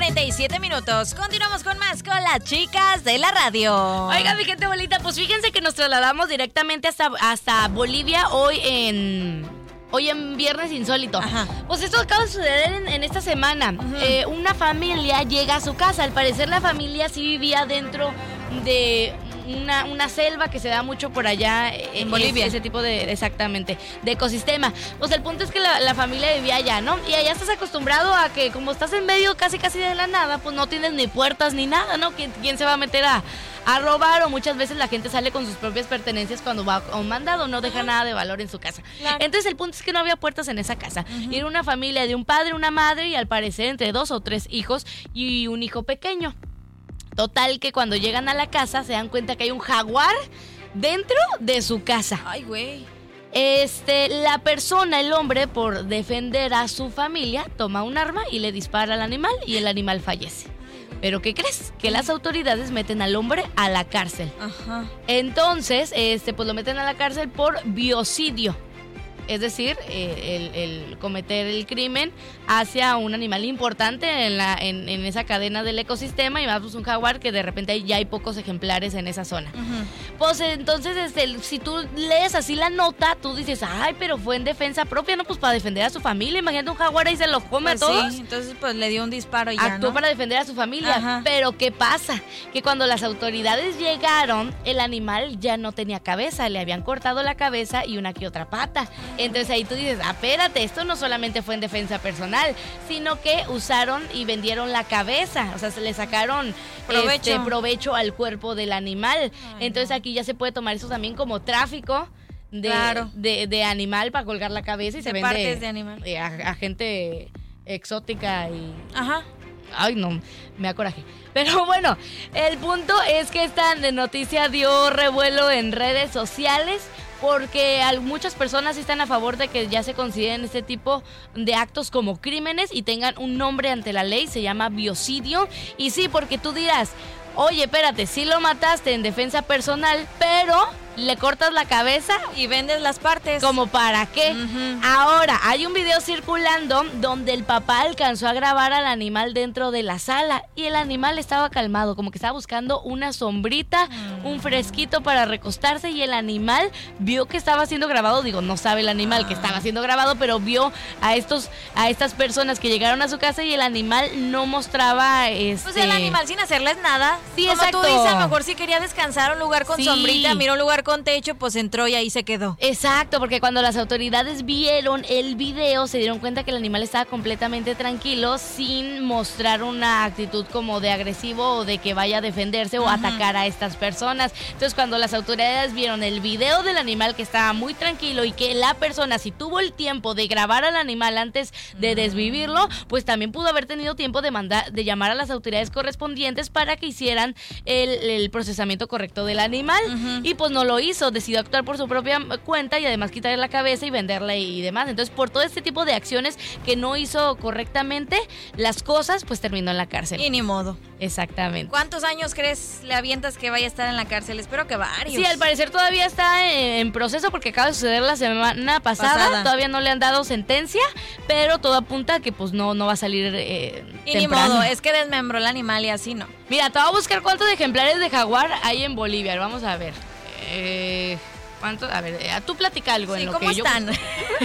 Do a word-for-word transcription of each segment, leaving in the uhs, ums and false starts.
treinta y siete minutos. Continuamos con más con las chicas de la radio. Oiga, mi gente bonita, pues fíjense que nos trasladamos directamente hasta, hasta Bolivia hoy en... Hoy en Viernes Insólito. Ajá. Pues esto acaba de suceder en, en esta semana. Uh-huh. Eh, una familia llega a su casa. Al parecer la familia sí vivía dentro de una, una selva que se da mucho por allá en, en Bolivia. Ese tipo de, exactamente, de ecosistema. Pues el punto es que la, la familia vivía allá, ¿no? Y allá estás acostumbrado a que como estás en medio casi casi de la nada, pues no tienes ni puertas ni nada, ¿no? ¿Quién, quién se va a meter a... a robar? O muchas veces la gente sale con sus propias pertenencias cuando va a un mandado, no deja nada de valor en su casa. Claro. Entonces el punto es que no había puertas en esa casa. Uh-huh. Y era una familia de un padre, una madre y al parecer entre dos o tres hijos y un hijo pequeño. Total que cuando llegan a la casa se dan cuenta que hay un jaguar dentro de su casa. Ay, güey. Este, la persona, el hombre, por defender a su familia, toma un arma y le dispara al animal y el animal fallece. ¿Pero qué crees? Que las autoridades meten al hombre a la cárcel. Ajá. Entonces, este, pues lo meten a la cárcel por biocidio. Es decir, eh, el, el cometer el crimen hacia un animal importante en, la, en, en esa cadena del ecosistema y más pues un jaguar que de repente ya hay pocos ejemplares en esa zona. Uh-huh. Pues entonces, este, si tú lees así la nota, tú dices, ay, pero fue en defensa propia, no, pues para defender a su familia. Imagínate un jaguar ahí se los come pues a todos. Sí, entonces pues le dio un disparo y ya, actuó, ¿no? Para defender a su familia. Ajá. Pero ¿qué pasa? Que cuando las autoridades llegaron, el animal ya no tenía cabeza, le habían cortado la cabeza y una que otra pata. Entonces ahí tú dices, ah, espérate, esto no solamente fue en defensa personal, sino que usaron y vendieron la cabeza, o sea, se le sacaron provecho, este, provecho al cuerpo del animal. Ay, entonces no. Aquí ya se puede tomar eso también como tráfico de, claro. de, de animal para colgar la cabeza y se de vende partes de animal. A, a gente exótica y... Ajá. Ay, no, me acorajé. Pero bueno, el punto es que esta noticia dio revuelo en redes sociales porque muchas personas están a favor de que ya se consideren este tipo de actos como crímenes y tengan un nombre ante la ley, se llama biocidio. Y sí, porque tú dirás, oye, espérate, sí lo mataste en defensa personal, pero le cortas la cabeza y vendes las partes. ¿Como para qué? Uh-huh. Ahora, hay un video circulando donde el papá alcanzó a grabar al animal dentro de la sala y el animal estaba calmado, como que estaba buscando una sombrita, uh-huh. un fresquito para recostarse y el animal vio que estaba siendo grabado. Digo, no sabe el animal uh-huh. que estaba siendo grabado, pero vio a estos a estas personas que llegaron a su casa y el animal no mostraba este... O sea, el animal sin hacerles nada. Sí, como exacto. Tú dices, a lo mejor si quería descansar un lugar con sí. sombrita, miró un lugar con techo, pues entró y ahí se quedó. Exacto, porque cuando las autoridades vieron el video se dieron cuenta que el animal estaba completamente tranquilo sin mostrar una actitud como de agresivo o de que vaya a defenderse uh-huh. o atacar a estas personas. Entonces cuando las autoridades vieron el video del animal que estaba muy tranquilo y que la persona si tuvo el tiempo de grabar al animal antes de uh-huh. desvivirlo, pues también pudo haber tenido tiempo de mandar, de llamar a las autoridades correspondientes para que hicieran el, el procesamiento correcto del animal uh-huh. y pues no lo hizo, decidió actuar por su propia cuenta y además quitarle la cabeza y venderla y demás. Entonces, por todo este tipo de acciones que no hizo correctamente las cosas, pues terminó en la cárcel. Y ni modo. Exactamente. ¿Cuántos años crees le avientas que vaya a estar en la cárcel? Espero que varios. Sí, al parecer todavía está en proceso porque acaba de suceder la semana pasada. pasada. Todavía no le han dado sentencia, pero todo apunta a que pues no, no va a salir eh, y temprano. Ni modo, es que desmembró el animal y así no. Mira, te voy a buscar cuántos ejemplares de jaguar hay en Bolivia. Vamos a ver. Eh, ¿Cuánto? A ver, tú platica algo sí, en lo ¿cómo que están? yo...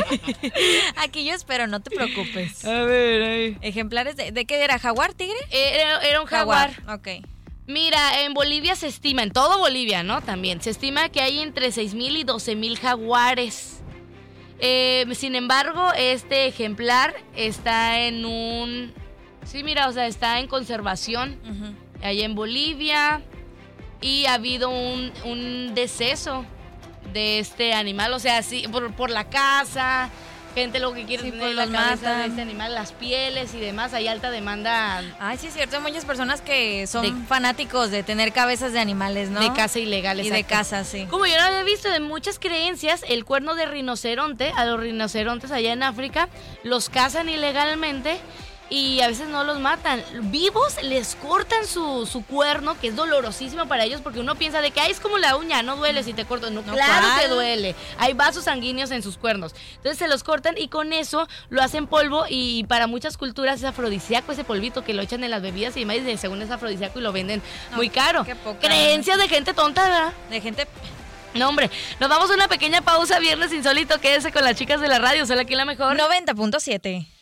Aquí yo espero, no te preocupes. A ver, ahí. ¿Ejemplares de, de qué era? ¿Jaguar, tigre? Era, era un jaguar. jaguar. Ok. Mira, en Bolivia se estima, en todo Bolivia, ¿no? También, se estima que hay entre seis mil y doce mil jaguares. Eh, sin embargo, este ejemplar está en un... Sí, mira, o sea, está en conservación uh-huh. allá en Bolivia. Y ha habido un, un deceso de este animal, o sea, sí, por, por la caza, gente lo que quiere sí, tener la cabeza matan. de este animal, las pieles y demás, hay alta demanda. Ay, sí es cierto, hay muchas personas que son de, fanáticos de tener cabezas de animales, ¿no? De caza ilegal, y exacto. de caza, sí. Como yo lo había visto de muchas creencias, el cuerno de rinoceronte, a los rinocerontes allá en África, los cazan ilegalmente y a veces no los matan. Vivos les cortan su, su cuerno, que es dolorosísimo para ellos, porque uno piensa de que ay, es como la uña, no duele si te corto. No, no claro ¿cuál? Que duele. Hay vasos sanguíneos en sus cuernos. Entonces se los cortan y con eso lo hacen polvo, y para muchas culturas es afrodisíaco ese polvito que lo echan en las bebidas y demás, y según es afrodisíaco y lo venden no, muy caro. Creencias de gente tonta, ¿verdad? De gente... No, hombre, nos vamos a una pequeña pausa. Viernes Insólito, quédese con las chicas de la radio, solo aquí la mejor. noventa punto siete.